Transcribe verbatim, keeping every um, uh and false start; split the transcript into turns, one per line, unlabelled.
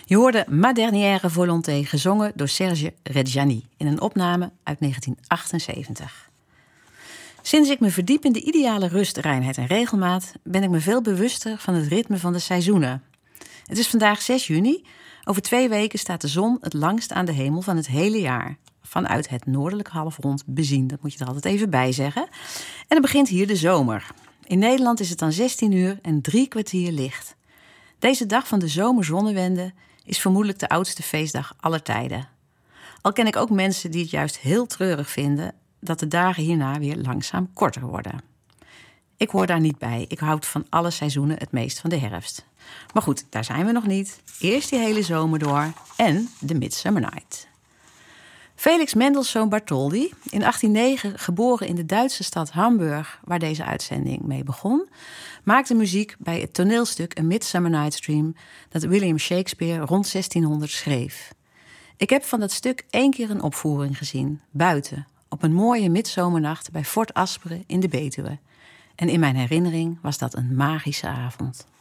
Je hoorde Ma dernière volonté, gezongen door Serge Reggiani in een opname uit negentien achtenzeventig. Sinds ik me verdiep in de ideale rust, reinheid en regelmaat, ben ik me veel bewuster van het ritme van de seizoenen. Het is vandaag zes juni. Over twee weken staat de zon het langst aan de hemel van het hele jaar. Vanuit het noordelijke halfrond bezien, dat moet je er altijd even bij zeggen. En dan begint hier de zomer. In Nederland is het dan zestien uur en drie kwartier licht. Deze dag van de zomerzonnewende is vermoedelijk de oudste feestdag aller tijden. Al ken ik ook mensen die het juist heel treurig vinden dat de dagen hierna weer langzaam korter worden. Ik hoor daar niet bij. Ik houd van alle seizoenen het meest van de herfst. Maar goed, daar zijn we nog niet. Eerst die hele zomer door en de Midsummer Night. Felix Mendelssohn Bartholdy, in achttien negen geboren in de Duitse stad Hamburg, waar deze uitzending mee begon, maakte muziek bij het toneelstuk A Midsummer Night's Dream dat William Shakespeare rond zestienhonderd schreef. Ik heb van dat stuk één keer een opvoering gezien, buiten, op een mooie midzomernacht bij Fort Asperen in de Betuwe. En in mijn herinnering was dat een magische avond.